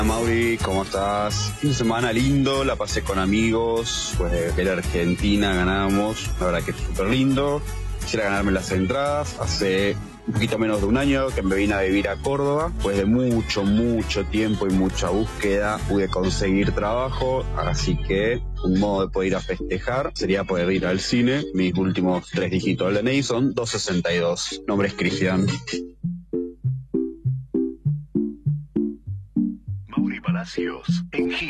Mauri, ¿cómo estás? Fin de semana lindo, la pasé con amigos, pues de ver Argentina ganamos, la verdad que es súper lindo. Quisiera ganarme las entradas, hace un poquito menos de un año que me vine a vivir a Córdoba, pues de mucho tiempo y mucha búsqueda pude conseguir trabajo, así que un modo de poder ir a festejar sería poder ir al cine. Mis últimos 3 dígitos del DNI son 262, nombre es Cristian. Mauri Palacios en Hit.